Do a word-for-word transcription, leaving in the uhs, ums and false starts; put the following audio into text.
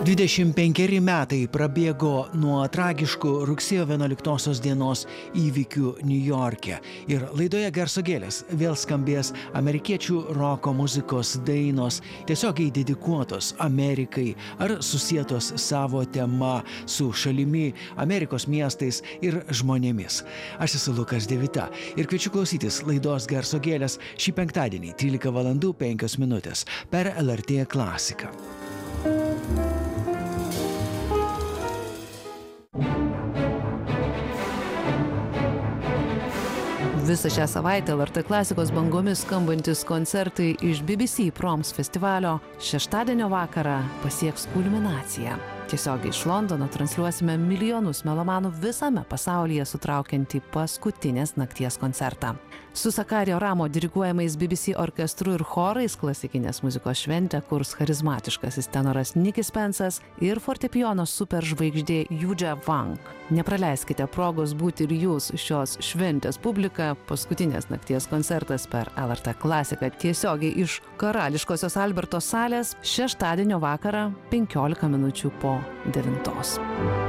dvidešimt penkeri metai prabėgo nuo tragiškų rugsėjo vienuoliktosios dienos įvykių Niujorke ir laidoje Garso gėlės vėl skambės amerikiečių roko muzikos dainos, tiesiogiai dedikuotos Amerikai ar susietos savo tema su šalimi, Amerikos miestais ir žmonėmis. Aš esu Lukas Devita ir kviečiu klausytis laidos Garso gėlės šį penktadienį trylika valandų penkios minutės per L R T klasiką. Visą šią savaitę L R T klasikos bangomis skambantis koncertai iš B B C Proms festivalio šeštadienio vakarą pasieks kulminaciją. Tiesiogiai iš Londono transliuosime milijonus melomanų visame pasaulyje sutraukiantį paskutinės nakties koncertą. Su Sakarijo Ramo diriguojamais B B C orkestru ir chorais klasikinės muzikos šventę kurs charizmatiškasis tenoras Nikis Pensas ir fortepijono superžvaigždė Yuja Wang. Nepraleiskite progos būti ir jūs šios šventės publika. Paskutinės nakties koncertas per L R T klasiką tiesiogiai iš karališkosios Alberto salės šeštadienio vakarą penkiolika minučių po devintos.